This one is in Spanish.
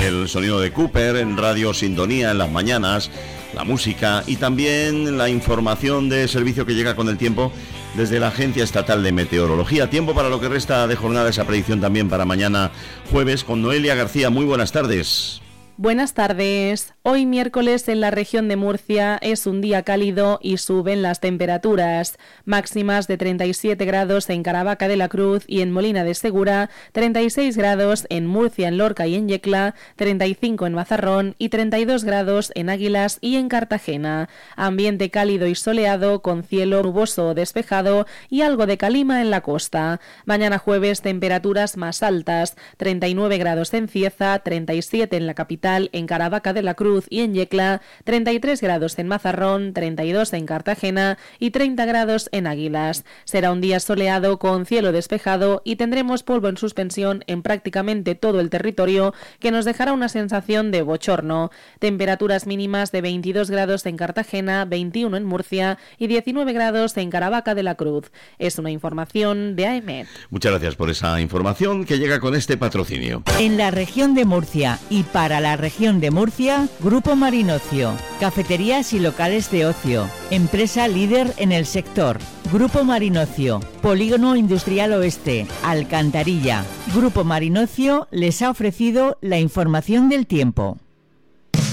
el sonido de Cooper, en Radio Sintonía en las mañanas, la música y también la información de servicio que llega con el tiempo desde la Agencia Estatal de Meteorología. Tiempo para lo que resta de jornada, esa predicción también para mañana jueves con Noelia García. Muy buenas tardes. Buenas tardes. Hoy miércoles en la región de Murcia es un día cálido y suben las temperaturas. Máximas de 37 grados en Caravaca de la Cruz y en Molina de Segura, 36 grados en Murcia, en Lorca y en Yecla, 35 en Mazarrón y 32 grados en Águilas y en Cartagena. Ambiente cálido y soleado con cielo nuboso o despejado y algo de calima en la costa. Mañana jueves temperaturas más altas, 39 grados en Cieza, 37 en la capital, en Caravaca de la Cruz y en Yecla, 33 grados en Mazarrón, 32 en Cartagena y 30 grados en Águilas. Será un día soleado con cielo despejado y tendremos polvo en suspensión en prácticamente todo el territorio, que nos dejará una sensación de bochorno. Temperaturas mínimas de 22 grados en Cartagena, 21 en Murcia y 19 grados en Caravaca de la Cruz. Es una información de AEMET. Muchas gracias por esa información que llega con este patrocinio. En la región de Murcia y para la región de Murcia, Grupo Marinocio, cafeterías y locales de ocio, empresa líder en el sector. Grupo Marinocio, Polígono Industrial Oeste, Alcantarilla. Grupo Marinocio les ha ofrecido la información del tiempo.